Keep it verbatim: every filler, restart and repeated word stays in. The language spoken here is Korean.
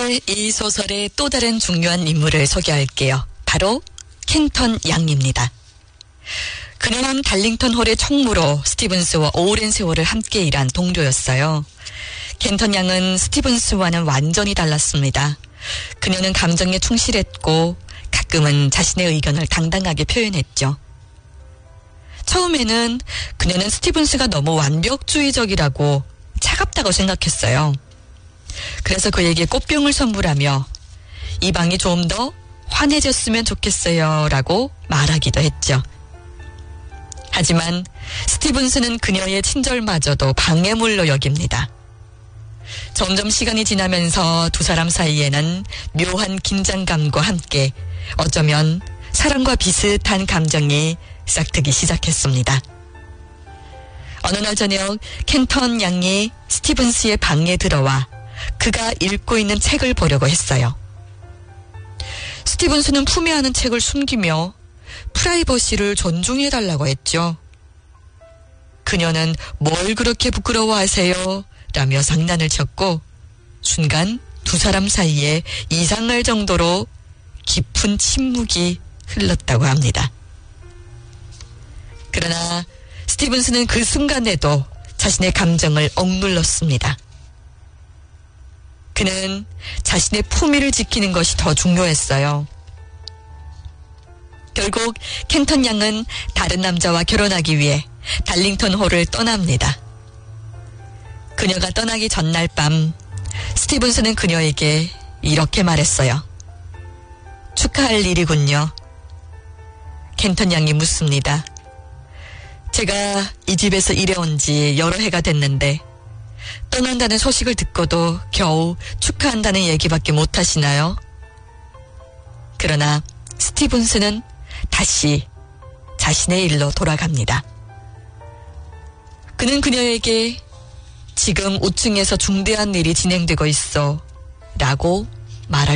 이제 이 소설의 또 다른 중요한 인물을 소개할게요. 바로 켄턴 양입니다. 그녀는 달링턴 홀의 총무로 스티븐스와 오랜 세월을 함께 일한 동료였어요. 켄턴 양은 스티븐스와는 완전히 달랐습니다. 그녀는 감정에 충실했고 가끔은 자신의 의견을 당당하게 표현했죠. 처음에는 그녀는 스티븐스가 너무 완벽주의적이라고 차갑다고 생각했어요. 그래서 그에게 꽃병을 선물하며 이 방이 좀 더 환해졌으면 좋겠어요 라고 말하기도 했죠. 하지만 스티븐스는 그녀의 친절마저도 방해물로 여깁니다. 점점 시간이 지나면서 두 사람 사이에는 묘한 긴장감과 함께 어쩌면 사랑과 비슷한 감정이 싹트기 시작했습니다. 어느 날 저녁 켄턴 양이 스티븐스의 방에 들어와 그가 읽고 있는 책을 보려고 했어요. 스티븐스는 품에 안은 책을 숨기며 프라이버시를 존중해달라고 했죠. 그녀는 뭘 그렇게 부끄러워하세요? 라며 장난을 쳤고 순간 두 사람 사이에 이상할 정도로 깊은 침묵이 흘렀다고 합니다. 그러나 스티븐스는 그 순간에도 자신의 감정을 억눌렀습니다. 그는 자신의 품위를 지키는 것이 더 중요했어요. 결국 켄턴 양은 다른 남자와 결혼하기 위해 달링턴 홀을 떠납니다. 그녀가 떠나기 전날 밤 스티븐스는 그녀에게 이렇게 말했어요. 축하할 일이군요. 켄턴 양이 묻습니다. 제가 이 집에서 일해온 지 여러 해가 됐는데 떠난다는 소식을 듣고도 겨우 축하한다는 얘기밖에 못하시나요? 그러나 스티븐스는 다시 자신의 일로 돌아갑니다. 그는 그녀에게 지금 오 층에서 중대한 일이 진행되고 있어 라고 말할